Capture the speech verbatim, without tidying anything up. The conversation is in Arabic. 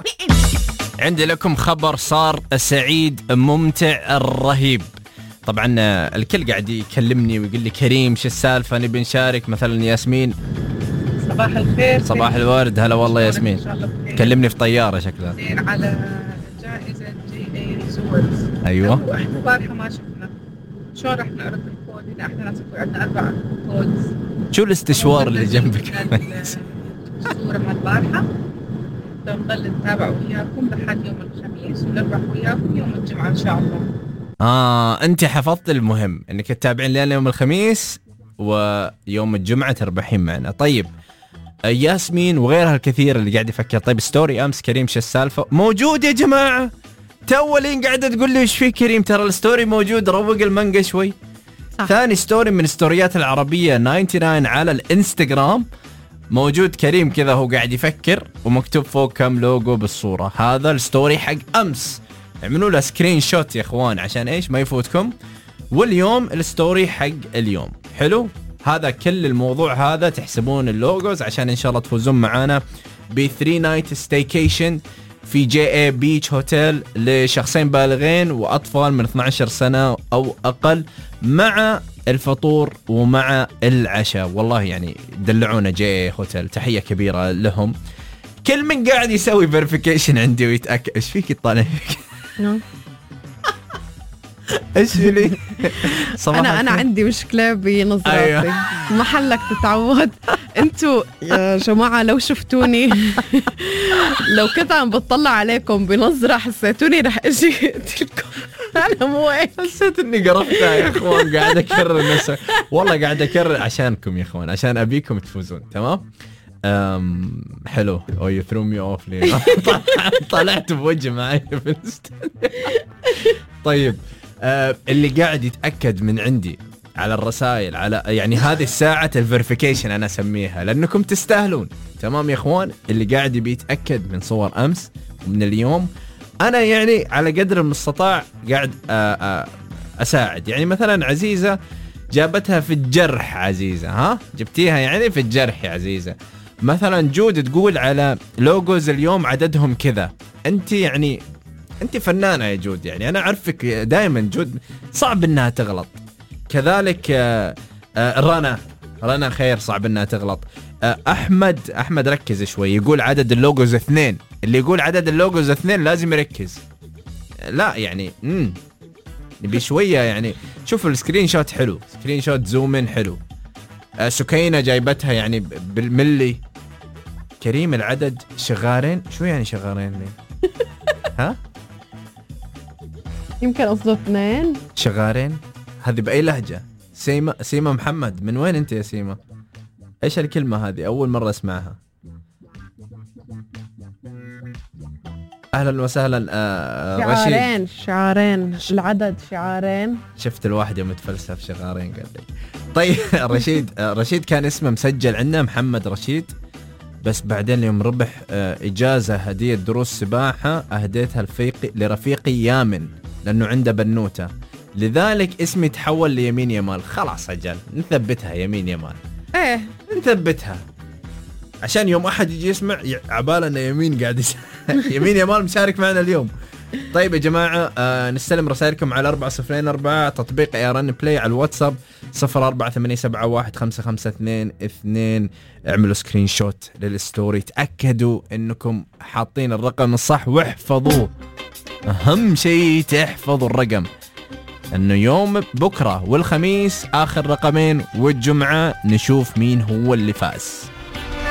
عندي لكم خبر صار سعيد ممتع رهيب. طبعا الكل قاعد يكلمني ويقول لي كريم شو السالفة، نبي نشارك. مثلا ياسمين صباح الخير. صباح الورد. هلا والله ياسمين. كلمني في طيارة شكلها على جائزة جي اي ريزورتس. ايوه احنا البارحة ما شفنا شو رح نعرض الكود. اذا احنا لازم يكون عندنا اربع كودز. شو الاستشوار اللي جنبك؟ الصورة من البارحة بنضل نتابع وياكم لحد يوم الخميس ونربح وياكم يوم الجمعة ان شاء الله. اه انت حفظت المهم انك تتابعين لنا يوم الخميس ويوم الجمعة تربحين معنا. طيب ياسمين وغيرها الكثير اللي قاعد يفكر طيب ستوري امس كريم شو السالفة موجود يا جماعة. تولين قاعدة تقول لي ايش في كريم، ترى الستوري موجود، روق المانجا شوي. صح. ثاني ستوري من ستوريات العربية تسعة وتسعين على الانستغرام موجود كريم كذا هو قاعد يفكر ومكتوب فوق كم لوجو بالصورة. هذا الستوري حق امس، اعملوا له سكرين شوت يا اخوان عشان ايش ما يفوتكم. واليوم الستوري حق اليوم. حلو، هذا كل الموضوع هذا تحسبون اللوجوز عشان ان شاء الله تفوزون معانا ب ثري نايت ستيكيشن في جي اي بيتش هوتيل لشخصين بالغين واطفال من اثنتي عشرة سنة او اقل، مع الفطور ومع العشاء. والله يعني دلعونا جي اي هوتيل، تحية كبيرة لهم. كل من قاعد يسوي فيريفيكيشن عندي ويتأكد. ايش فيك يطالع فيك؟ ايش لي؟ انا انا عندي مشكله بنظراتي. أيوة. محلك تتعود. انتوا يا جماعه لو شفتوني لو كنت عم بطلع عليكم بنظره حسيتوني رح اجي اقتلكم. انا مو هيك، حسيت اني قرفتها يا اخوان. قاعد اكرر نفسي والله، قاعد اكرر عشانكم يا اخوان، عشان ابيكم تفوزون. تمام. أم حلو. او يو ثرو مي اوف لي. طلعت بوجه معي في الاستوديو. طيب أه اللي قاعد يتاكد من عندي على الرسائل، على يعني هذه الساعه الفيريفيكيشن انا اسميها لانكم تستاهلون. تمام يا اخوان، اللي قاعد بيتاكد من صور امس ومن اليوم، انا يعني على قدر المستطاع قاعد أه اساعد. يعني مثلا عزيزه جابتها في الجرح، عزيزه ها جبتيها يعني في الجرح يا عزيزه. مثلا جود تقول على لوجوز اليوم عددهم كذا. انت يعني انت فنانة يا جود، يعني انا اعرفك دائما جود صعب انها تغلط. كذلك آآ آآ رنا رنا خير صعب انها تغلط. احمد احمد ركز شوي، يقول عدد اللوجوز اثنين. اللي يقول عدد اللوجوز اثنين لازم يركز. لا يعني امم نبي شوية يعني. شوفوا السكرين شوت حلو، سكرين شوت زومين حلو. سكينة جايبتها يعني بالملي. كريم العدد شغارين. شو يعني شغارين لي؟ ها يمكن قصده اثنين. شغارين هذه بأي لهجة؟ سيما سيما محمد، من وين انت يا سيما؟ ايش الكلمة هذه؟ اول مرة اسمعها. اهلا وسهلا. آه شعارين شعارين العدد شعارين. شفت الواحد يوم تفلسف شغارين قال لي. طيب رشيد آه رشيد كان اسمه مسجل عندنا محمد رشيد، بس بعدين يوم ربح آه إجازة هدية دروس سباحة أهديتها لرفيقي لرفيقي يامن لأنه عنده بنوتة، لذلك اسمي تحول ليمين يمال. خلاص أجل نثبتها يمين يمال. إيه نثبتها عشان يوم أحد يجي يسمع عبالنا يمين قاعد يس... يمين يمال مشارك معنا اليوم. طيب يا جماعة آه نستلم رسائلكم على أربعة صفرين أربعة، تطبيق ايرن بلاي، على الواتساب صفر أربعة ثمانية سبعة واحد خمسة خمسة اثنين اثنين. اعملوا سكرين شوت للستوري، تأكدوا انكم حاطين الرقم الصح واحفظوه. اهم شيء تحفظوا الرقم، انه يوم بكرة والخميس اخر رقمين، والجمعة نشوف مين هو اللي فاز.